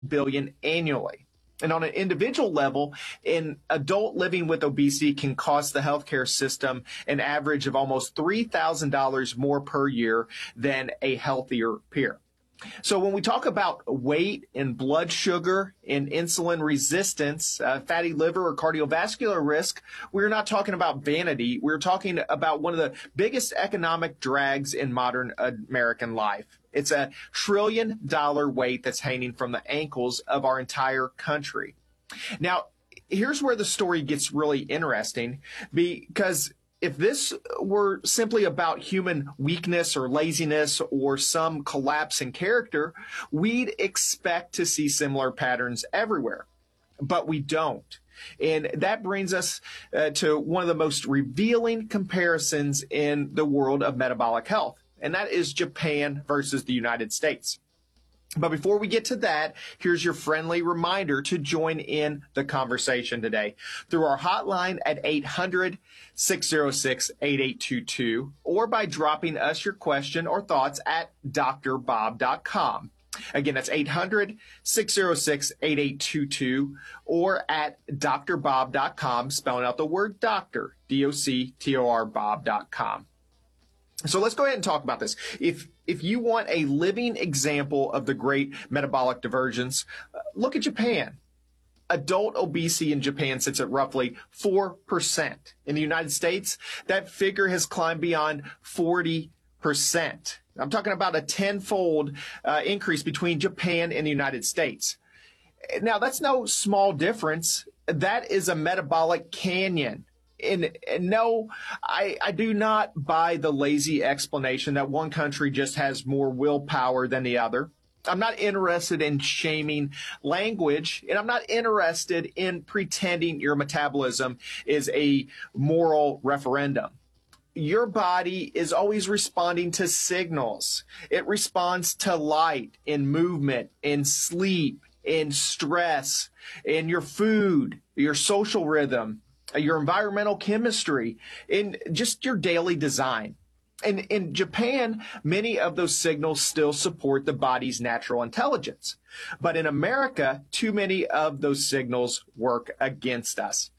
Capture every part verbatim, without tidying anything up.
billion annually. And on an individual level, an adult living with obesity can cost the healthcare system an average of almost three thousand dollars more per year than a healthier peer. So when we talk about weight and blood sugar and insulin resistance, uh, fatty liver or cardiovascular risk, we're not talking about vanity. We're talking about one of the biggest economic drags in modern American life. It's a trillion dollar weight that's hanging from the ankles of our entire country. Now, here's where the story gets really interesting, because if this were simply about human weakness or laziness or some collapse in character, we'd expect to see similar patterns everywhere. But we don't. And that brings us uh, to one of the most revealing comparisons in the world of metabolic health, and that is Japan versus the United States. But before we get to that, here's your friendly reminder to join in the conversation today through our hotline at eight hundred, six oh six, eight eight two two or by dropping us your question or thoughts at d r bob dot com. Again, that's eight hundred, six oh six, eight eight two two or at d r bob dot com, spelling out the word doctor, D O C T O R Bob dot com. So let's go ahead and talk about this. If if you want a living example of the great metabolic divergence, uh, look at Japan. Adult obesity in Japan sits at roughly four percent. In the United States, that figure has climbed beyond forty percent. I'm talking about a tenfold uh, increase between Japan and the United States. Now, that's no small difference. That is a metabolic canyon. And, and no, I, I do not buy the lazy explanation that one country just has more willpower than the other. I'm not interested in shaming language, and I'm not interested in pretending your metabolism is a moral referendum. Your body is always responding to signals. It responds to light, in movement, in sleep, in stress, in your food, your social rhythm, your environmental chemistry, in just your daily design. And in Japan, many of those signals still support the body's natural intelligence. But in America, too many of those signals work against us.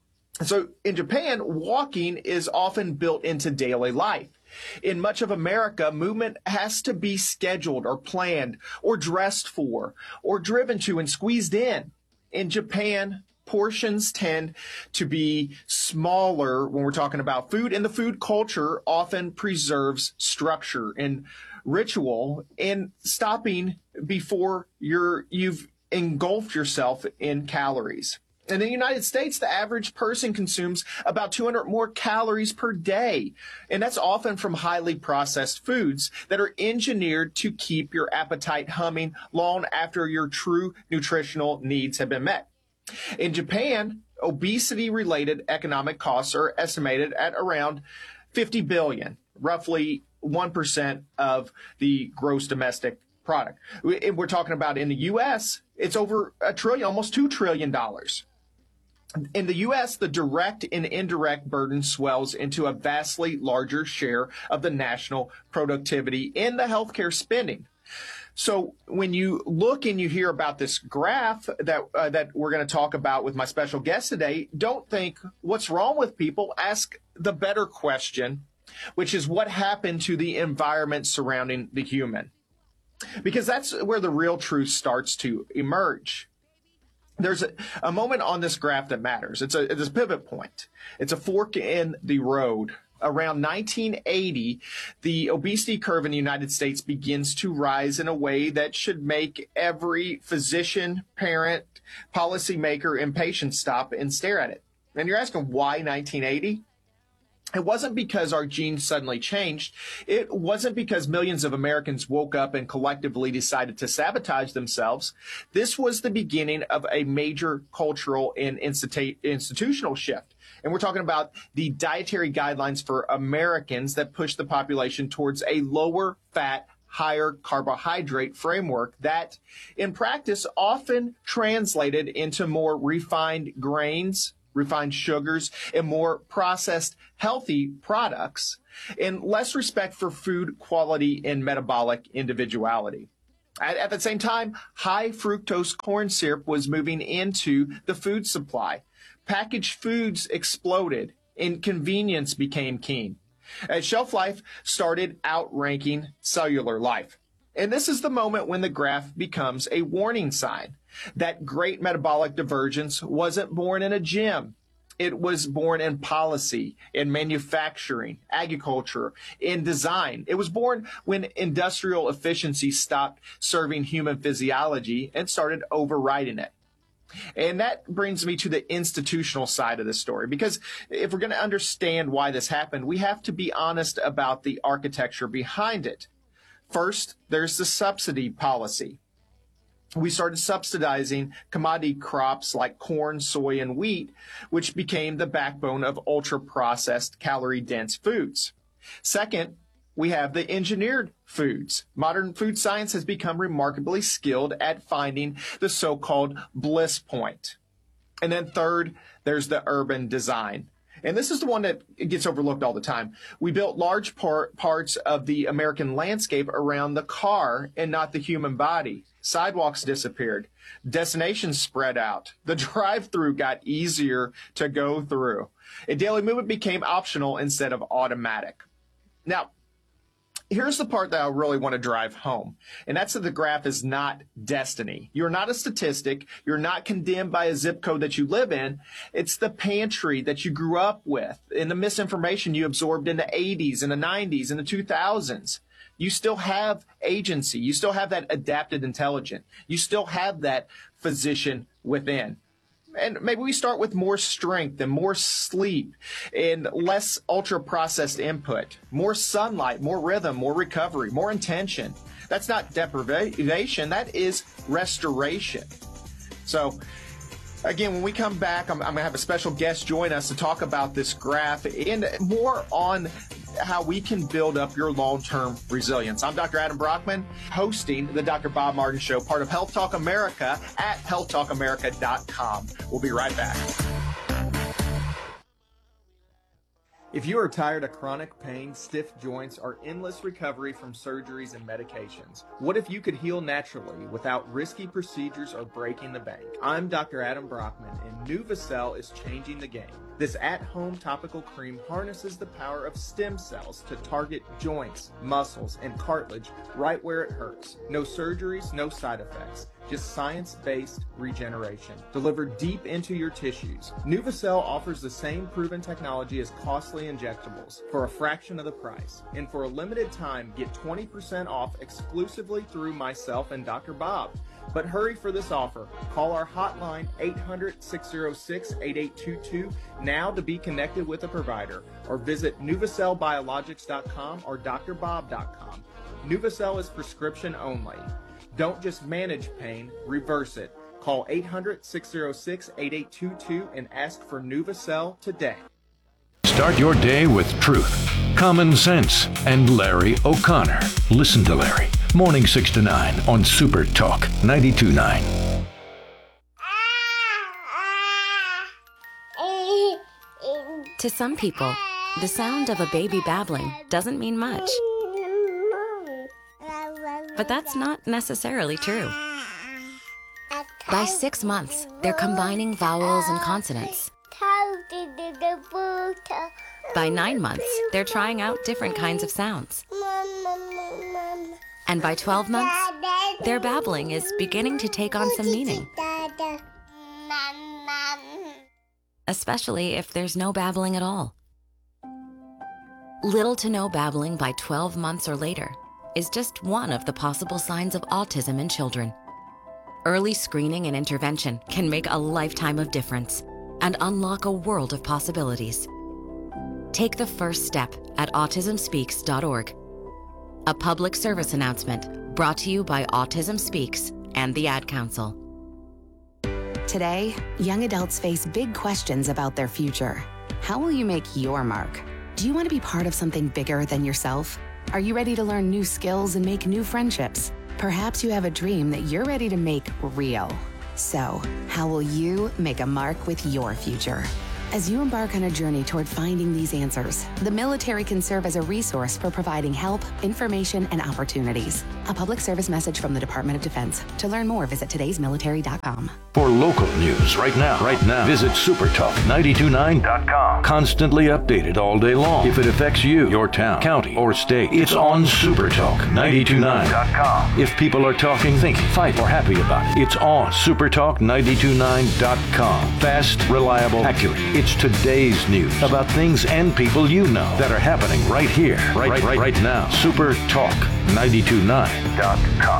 So in Japan, walking is often built into daily life. In much of America, movement has to be scheduled or planned or dressed for or driven to and squeezed in. In Japan, portions tend to be smaller when we're talking about food, and the food culture often preserves structure and ritual and stopping before you're, you've engulfed yourself in calories. In the United States, the average person consumes about two hundred more calories per day, and that's often from highly processed foods that are engineered to keep your appetite humming long after your true nutritional needs have been met. In Japan, obesity-related economic costs are estimated at around fifty billion dollars, roughly one percent of the gross domestic product. We're talking about in the U S, it's over a trillion, almost two trillion dollars. In the U S, the direct and indirect burden swells into a vastly larger share of the national productivity in the healthcare spending. So when you look and you hear about this graph that uh, that we're going to talk about with my special guest today, don't think, what's wrong with people? Ask the better question, which is what happened to the environment surrounding the human? Because that's where the real truth starts to emerge. There's a, a moment on this graph that matters. It's a, it's a pivot point. It's a fork in the road. Around nineteen eighty, the obesity curve in the United States begins to rise in a way that should make every physician, parent, policymaker, and patient stop and stare at it. And you're asking, why nineteen eighty? It wasn't because our genes suddenly changed. It wasn't because millions of Americans woke up and collectively decided to sabotage themselves. This was the beginning of a major cultural and institu- institutional shift. And we're talking about the dietary guidelines for Americans that push the population towards a lower fat, higher carbohydrate framework that, in practice, often translated into more refined grains, refined sugars, and more processed healthy products, and less respect for food quality and metabolic individuality. At, at the same time, high fructose corn syrup was moving into the food supply. Packaged foods exploded and convenience became king. As shelf life started outranking cellular life. And this is the moment when the graph becomes a warning sign. That great metabolic divergence wasn't born in a gym. It was born in policy, in manufacturing, agriculture, in design. It was born when industrial efficiency stopped serving human physiology and started overriding it. And that brings me to the institutional side of the story, because if we're going to understand why this happened, we have to be honest about the architecture behind it. First, there's the subsidy policy. We started subsidizing commodity crops like corn, soy, and wheat, which became the backbone of ultra-processed, calorie-dense foods. Second, we have the engineered foods. Modern food science has become remarkably skilled at finding the so-called bliss point. And then third, there's the urban design. And this is the one that gets overlooked all the time. We built large part, parts of the American landscape around the car and not the human body. Sidewalks disappeared. Destinations spread out. The drive-through got easier to go through. And daily movement became optional instead of automatic. Now, here's the part that I really want to drive home, and that's that the graph is not destiny. You're not a statistic. You're not condemned by a zip code that you live in. It's the pantry that you grew up with and the misinformation you absorbed in the eighties and the nineties and the two thousands. You still have agency. You still have that adapted intelligence. You still have that physician within. And maybe we start with more strength and more sleep and less ultra-processed input, more sunlight, more rhythm, more recovery, more intention. That's not deprivation. That is restoration. So, again, when we come back, I'm, I'm going to have a special guest join us to talk about this graph and more on how we can build up your long-term resilience. I'm Doctor Adam Brockman, hosting the Doctor Bob Martin Show, part of Health Talk America at health talk america dot com. We'll be right back. If you are tired of chronic pain, stiff joints, or endless recovery from surgeries and medications, what if you could heal naturally without risky procedures or breaking the bank? I'm Doctor Adam Brockman, and NuvaCell is changing the game. This at-home topical cream harnesses the power of stem cells to target joints, muscles, and cartilage right where it hurts. No surgeries, no side effects. Just science-based regeneration delivered deep into your tissues. NuvaCell offers the same proven technology as costly injectables for a fraction of the price. And for a limited time, get twenty percent off exclusively through myself and Doctor Bob. But hurry for this offer. Call our hotline eight hundred, six oh six, eight eight two two now to be connected with a provider, or visit nuvacell biologics dot com or d r bob dot com. NuvaCell is prescription only. Don't just manage pain, reverse it. Call eight hundred, six oh six, eight eight two two and ask for NuvaCell today. Start your day with truth, common sense, and Larry O'Connor. Listen to Larry, morning six to nine on Super Talk ninety-two point nine. To some people, the sound of a baby babbling doesn't mean much. But that's not necessarily true. By six months, they're combining vowels and consonants. By nine months, they're trying out different kinds of sounds. And by twelve months, their babbling is beginning to take on some meaning. Especially if there's no babbling at all. Little to no babbling by twelve months or later is just one of the possible signs of autism in children. Early screening and intervention can make a lifetime of difference and unlock a world of possibilities. Take the first step at autism speaks dot org. A public service announcement brought to you by Autism Speaks and the Ad Council. Today, young adults face big questions about their future. How will you make your mark? Do you want to be part of something bigger than yourself? Are you ready to learn new skills and make new friendships? Perhaps you have a dream that you're ready to make real. So, how will you make a mark with your future? As you embark on a journey toward finding these answers, the military can serve as a resource for providing help, information, and opportunities. A public service message from the Department of Defense. To learn more, visit todays military dot com. For local news right now, right now, visit super talk nine two nine dot com. Constantly updated all day long. If it affects you, your town, county, or state, it's on Supertalk nine two nine dot com. If people are talking, thinking, fight, or happy about it, it's on Supertalk nine two nine dot com. Fast, reliable, accurate. It's today's news about things and people you know that are happening right here, right, right, right now. Supertalk nine two nine dot com.